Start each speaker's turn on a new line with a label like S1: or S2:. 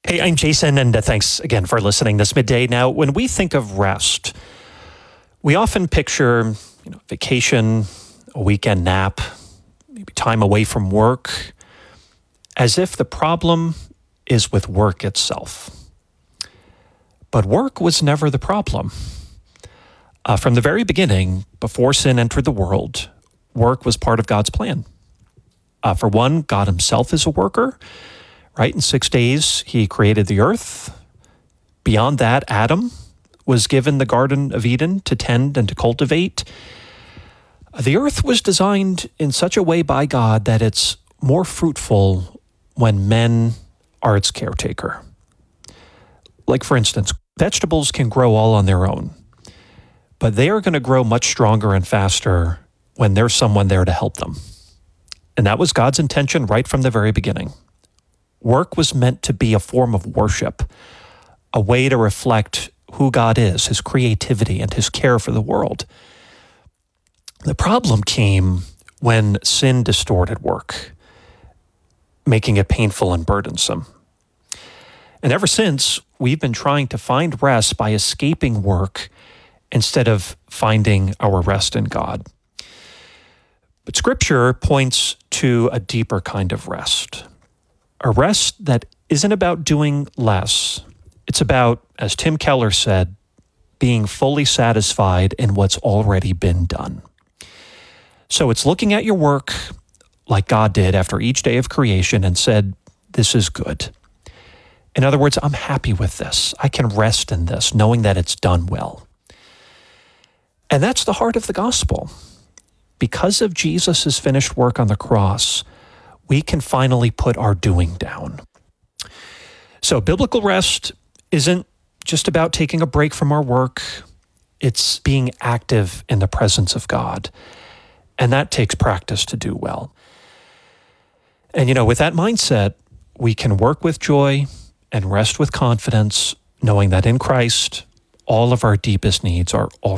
S1: Hey, I'm Jason, and thanks again for listening this midday. Now, when we think of rest, we often picture vacation, a weekend nap, maybe time away from work, as if the problem is with work itself. But work was never the problem. From the very beginning, before sin entered the world, work was part of God's plan. For one, God himself is a worker. Right? In 6 days, he created the earth. Beyond that, Adam was given the Garden of Eden to tend and to cultivate. The earth was designed in such a way by God that it's more fruitful when men are its caretaker. Like, for instance, vegetables can grow all on their own, but they are going to grow much stronger and faster when there's someone there to help them. And that was God's intention right from the very beginning. Work was meant to be a form of worship, a way to reflect who God is, his creativity, and his care for the world. The problem came when sin distorted work, making it painful and burdensome. And ever since, we've been trying to find rest by escaping work instead of finding our rest in God. But Scripture points to a deeper kind of rest. A rest that isn't about doing less. It's about, as Tim Keller said, being fully satisfied in what's already been done. So it's looking at your work like God did after each day of creation and said, this is good. In other words, I'm happy with this. I can rest in this, knowing that it's done well. And that's the heart of the gospel. Because of Jesus' finished work on the cross, we can finally put our doing down. So biblical rest isn't just about taking a break from our work. It's being active in the presence of God. And that takes practice to do well. And with that mindset, we can work with joy and rest with confidence, knowing that in Christ, all of our deepest needs are already